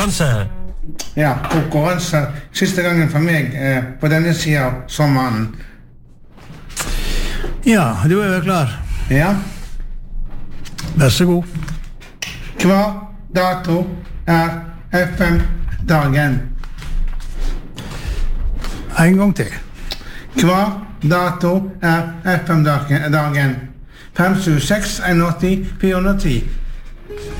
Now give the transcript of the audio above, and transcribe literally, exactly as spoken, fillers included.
konkurranse. Ja, konkurranse. Siste gangen for meg eh, på denne siden av sommeren. Ja, du er jo klar. Ja. Vær så god. Hva dato er F M-dagen? En gang til. Hva dato er F M-dagen? fem sju seks en åtti fire ti